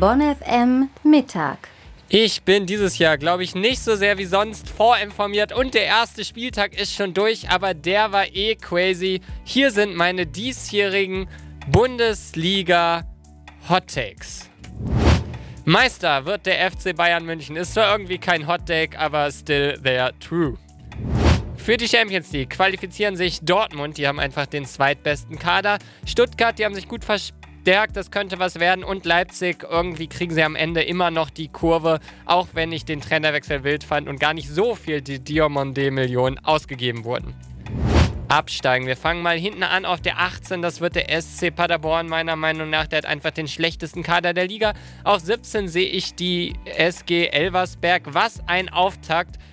Bonn FM Mittag. Ich bin dieses Jahr, glaube ich, nicht so sehr wie sonst vorinformiert und der erste Spieltag ist schon durch, aber der war crazy. Hier sind meine diesjährigen Bundesliga-Hot-Takes. Meister wird der FC Bayern München. Ist zwar irgendwie kein Hot-Take, aber still they're true. Für die Champions League qualifizieren sich Dortmund, die haben einfach den zweitbesten Kader. Stuttgart, die haben sich gut verstärkt, das könnte was werden. Und Leipzig, irgendwie kriegen sie am Ende immer noch die Kurve, auch wenn ich den Trainerwechsel wild fand und gar nicht so viel die Diomande-Millionen ausgegeben wurden. Absteigen. Wir fangen mal hinten an auf der 18. Das wird der SC Paderborn meiner Meinung nach. Der hat einfach den schlechtesten Kader der Liga. Auf 17 sehe ich die SG Elversberg. Was ein Auftakt